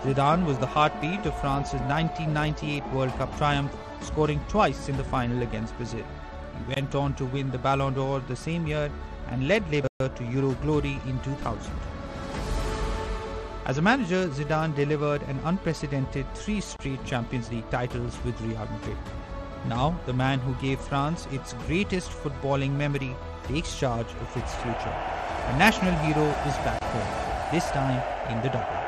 Zidane was the heartbeat of France's 1998 World Cup triumph, scoring twice in the final against Brazil. He went on to win the Ballon d'Or the same year and led Liverpool to Euro glory in 2000. As a manager, Zidane delivered an unprecedented 3 straight Champions League titles with Real Madrid. Now, the man who gave France its greatest footballing memory takes charge of its future. A national hero is back home, this time in the dugout.